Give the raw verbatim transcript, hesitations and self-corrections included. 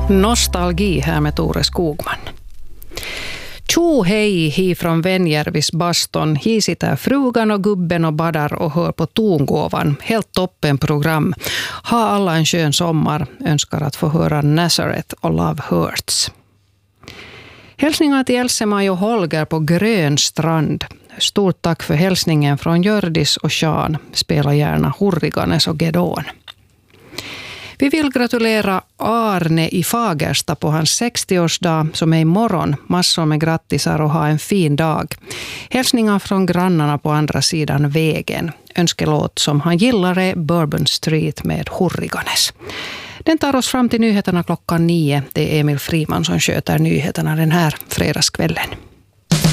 Nostalgi här med Tore Skogman. Tjo hej hi från Venjärvis baston. Hi sitter frugan och gubben och badar och hör på tongåvan. Helt toppen program. Ha alla en skön sommar. Önskar att få höra Nazareth och Love Hurts. Hälsningar till Else-Maj och Holger på Grön strand. Stort tack för hälsningen från Gördis och Sean. Spela gärna Hurriganes och Gedon. Vi vill gratulera Arne i Fagersta på hans sextioårsdag som är imorgon. Massor med grattisar och ha en fin dag. Hälsningar från grannarna på andra sidan vägen. Önskelåt som han gillar är Bourbon Street med Hurriganes. Den tar oss fram till nyheterna klockan nio. Det är Emil Friman som sköter nyheterna den här fredagskvällen.